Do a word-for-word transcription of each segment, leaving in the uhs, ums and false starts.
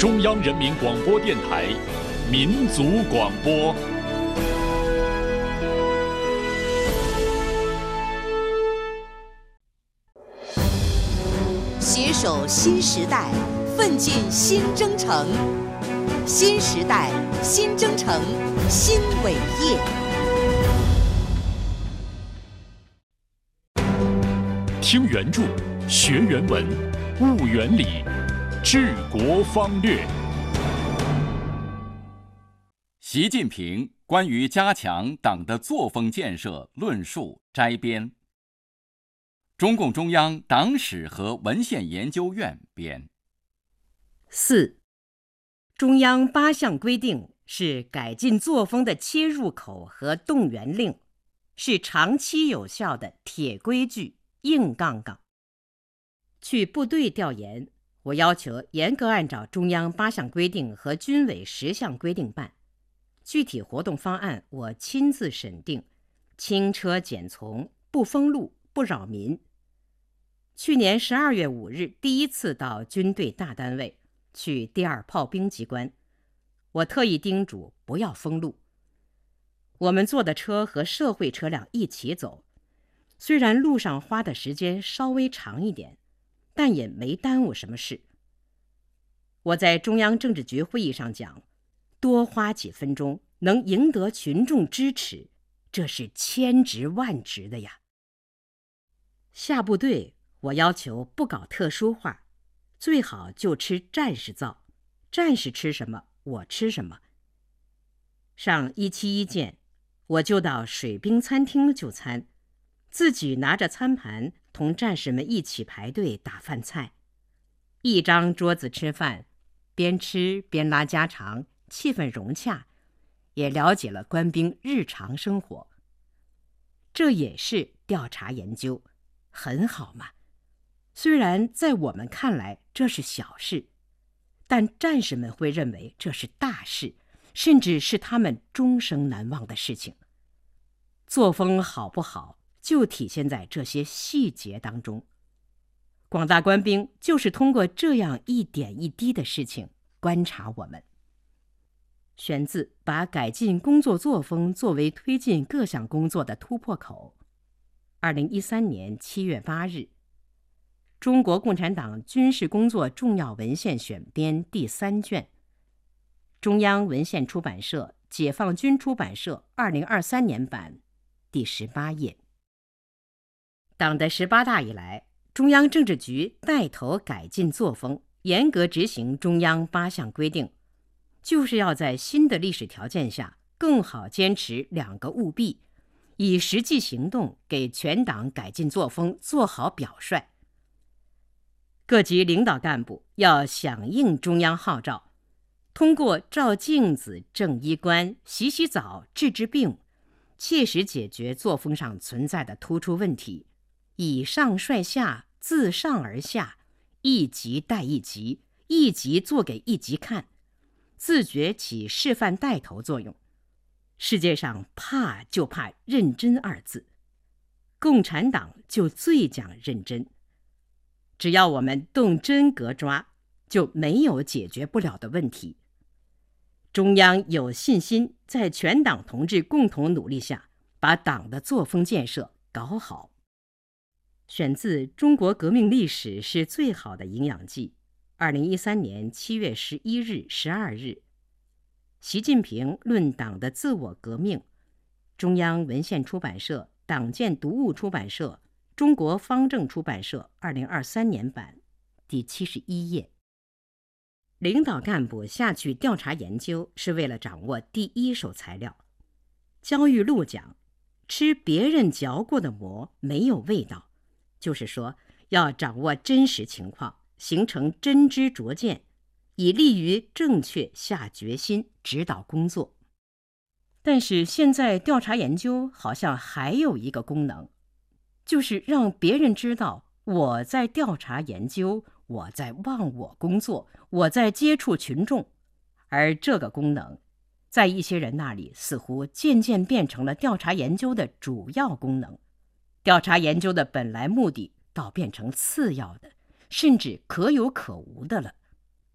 中央人民广播电台民族广播。 携手新时代，奋进新征程。新时代，新征程，新伟业。 听原著，学原文，悟原理，治国方略。 习近平关于加强党的作风建设论述摘编。中共中央党史和文献研究院编。 四、中央八项规定是改进作风的切入口和动员令，是长期有效的铁规矩、硬杠杠。去部队调研，我要求严格按照中央八项规定和军委十项规定办。具体活动方案我亲自审定，轻车简从，不封路，不扰民。去年十二月五日第一次到军队大单位，去第二炮兵机关，我特意叮嘱不要封路。我们坐的车和社会车辆一起走，虽然路上花的时间稍微长一点，但也没耽误什么事。我在中央政治局会议上讲，多花几分钟能赢得群众支持，这是千值万值的呀。下部队，我要求不搞特殊化，最好就吃战士灶，战士吃什么，我吃什么。上一七一舰，我就到水兵餐厅就餐，自己拿着餐盘同战士们一起排队打饭菜，一张桌子吃饭，边吃边拉家常，气氛融洽，也了解了官兵日常生活。这也是调查研究，很好嘛。虽然在我们看来这是小事，但战士们会认为这是大事，甚至是他们终生难忘的事情。作风好不好，就体现在这些细节当中。广大官兵就是通过这样一点一滴的事情观察我们。选自《把改进工作作风作为推进各项工作的突破口》，二零一三年七月八日。中国共产党军事工作重要文献选编第三卷，中央文献出版社解放军出版社二零二三年版，第十八页。党的十八大以来，中央政治局带头改进作风，严格执行中央八项规定，就是要在新的历史条件下更好坚持两个务必，以实际行动给全党改进作风做好表率。各级领导干部要响应中央号召，通过照镜子、正衣冠、洗洗澡、治治病，切实解决作风上存在的突出问题，以上率下，自上而下，一级带一级，一级做给一级看，自觉起示范带头作用。世界上怕就怕认真二字，共产党就最讲认真。只要我们动真格抓，就没有解决不了的问题。中央有信心在全党同志共同努力下，把党的作风建设搞好。选自《中国革命历史是最好的营养剂》，二零一三年七月十一日、十二日。习近平论党的自我革命，中央文献出版社、党建读物出版社、中国方正出版社二零二三年版，第七十一页。领导干部下去调查研究，是为了掌握第一手材料。焦裕禄讲，吃别人嚼过的馍没有味道，就是说要掌握真实情况，形成真知灼见，以利于正确下决心指导工作。但是现在调查研究好像还有一个功能，就是让别人知道我在调查研究，我在忘我工作，我在接触群众。而这个功能在一些人那里似乎渐渐变成了调查研究的主要功能，调查研究的本来目的倒变成次要的，甚至可有可无的了。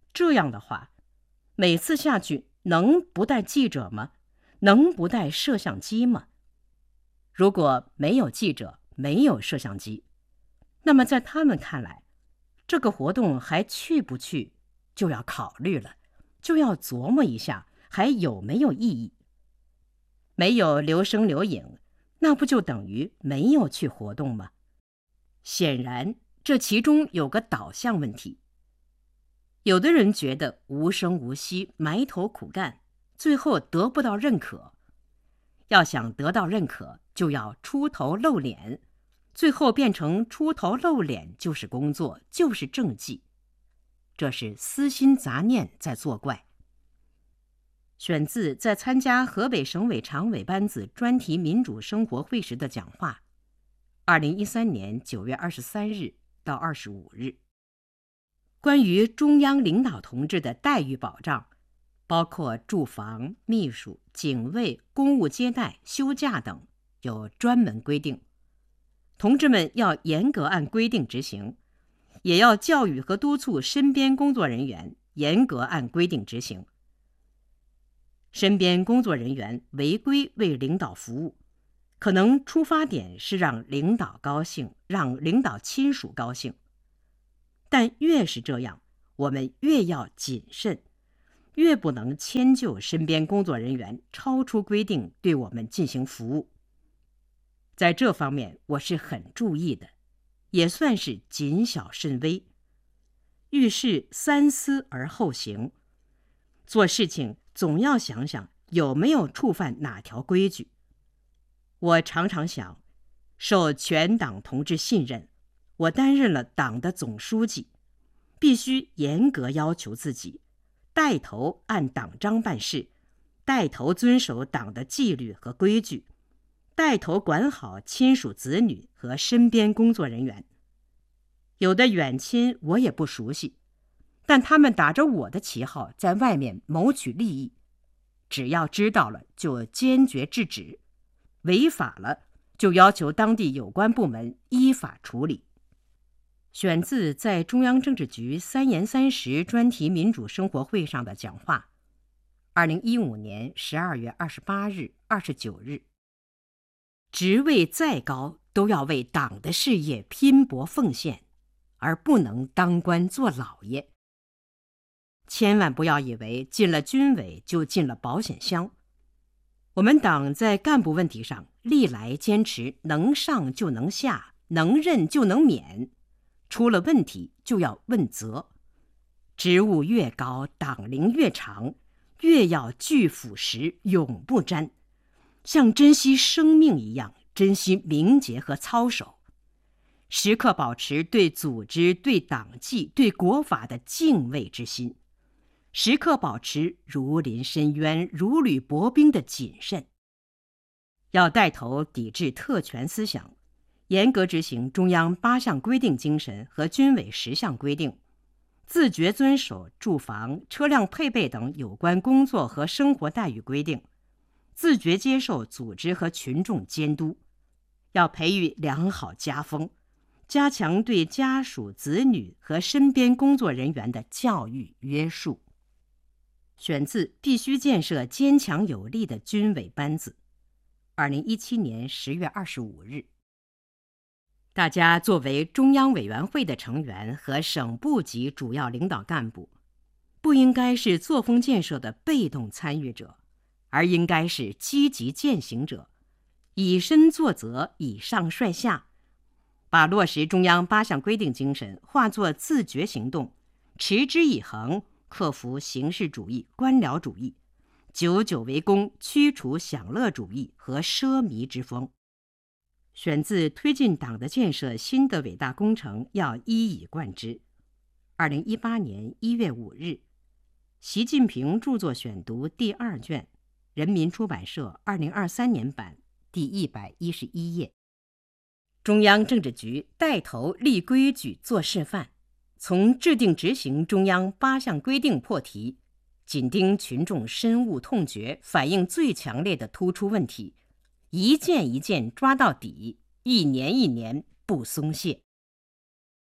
这样的话，每次下去能不带记者吗？能不带摄像机吗？如果没有记者，没有摄像机，那么在他们看来，这个活动还去不去就要考虑了，就要琢磨一下还有没有意义。没有留声留影，那不就等于没有去活动吗？显然，这其中有个导向问题。有的人觉得无声无息，埋头苦干，最后得不到认可。要想得到认可，就要出头露脸，最后变成出头露脸就是工作，就是政绩。这是私心杂念在作怪。选自在参加河北省委常委班子专题民主生活会时的讲话，二零一三年九月二十三日到二十五日。关于中央领导同志的待遇保障，包括住房、秘书、警卫、公务接待、休假等，有专门规定。同志们要严格按规定执行，也要教育和督促身边工作人员严格按规定执行。身边工作人员违规为领导服务，可能出发点是让领导高兴，让领导亲属高兴。但越是这样，我们越要谨慎，越不能迁就身边工作人员超出规定对我们进行服务。在这方面我是很注意的，也算是谨小慎微。遇事三思而后行，做事情总要想想有没有触犯哪条规矩。我常常想，受全党同志信任，我担任了党的总书记，必须严格要求自己，带头按党章办事，带头遵守党的纪律和规矩，带头管好亲属子女和身边工作人员。有的远亲我也不熟悉，但他们打着我的旗号在外面谋取利益，只要知道了就坚决制止，违法了就要求当地有关部门依法处理。选自在中央政治局三严三实专题民主生活会上的讲话，二零一五年十二月二十八日、二十九日。职位再高，都要为党的事业拼搏奉献，而不能当官做老爷。千万不要以为进了军委就进了保险箱。我们党在干部问题上历来坚持能上就能下，能任就能免，出了问题就要问责。职务越高，党龄越长，越要拒腐蚀，永不沾，像珍惜生命一样珍惜名节和操守，时刻保持对组织、对党纪、对国法的敬畏之心，时刻保持如临深渊、如履薄冰的谨慎。要带头抵制特权思想，严格执行中央八项规定精神和军委十项规定，自觉遵守住房、车辆配备等有关工作和生活待遇规定，自觉接受组织和群众监督。要培育良好家风，加强对家属、子女和身边工作人员的教育约束。选自必须建设坚强有力的军委班子，二零一七年十月二十五日。大家作为中央委员会的成员和省部级主要领导干部，不应该是作风建设的被动参与者，而应该是积极践行者，以身作则，以上率下，把落实中央八项规定精神化作自觉行动，持之以恒，克服形式主义、官僚主义，久久为功，驱除享乐主义和奢靡之风。选自推进党的建设新的伟大工程要一以贯之，二零一八年一月五日，习近平著作选读第二卷，人民出版社二零二三年版第一百一十一页。中央政治局带头立规矩做示范，从制定执行中央八项规定破题，紧盯群众深恶痛绝、反应最强烈的突出问题，一件一件抓到底，一年一年不松懈。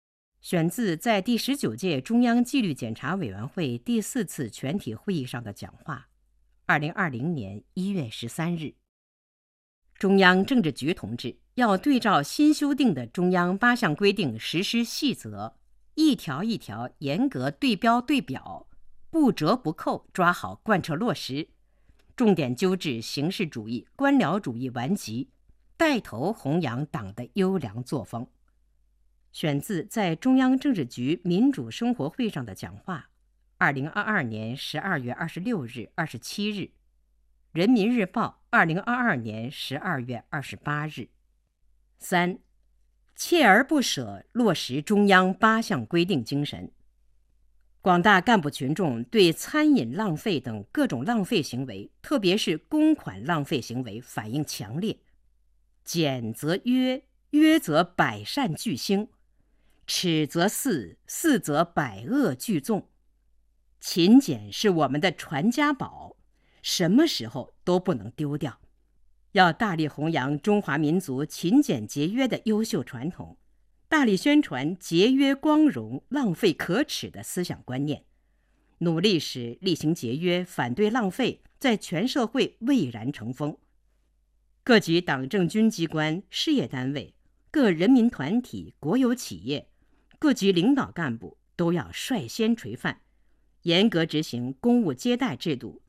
选自在第十九届中央纪律检查委员会第四次全体会议上的讲话，二零二零年一月十三日。中央政治局同志要对照新修订的中央八项规定实施细则，一条一条严格对标对表，不折不扣抓好贯彻落实，重点纠治形式主义、官僚主义顽疾，带头弘扬党的优良作风。选自在中央政治局民主生活会上的讲话，二零二二年十二月二十六日、二十七日，人民日报二零二二年十二月二十八日。三，锲而不舍落实中央八项规定精神。广大干部群众对餐饮浪费等各种浪费行为，特别是公款浪费行为反应强烈。俭则约，约则百善俱兴；耻则肆，肆则百恶俱纵。勤俭是我们的传家宝，什么时候都不能丢掉。要大力弘扬中华民族勤俭节约的优秀传统，大力宣传节约光荣、浪费可耻的思想观念，努力使厉行节约、反对浪费在全社会蔚然成风。各级党政军机关、事业单位、各人民团体、国有企业、各级领导干部都要率先垂范，严格执行公务接待制度，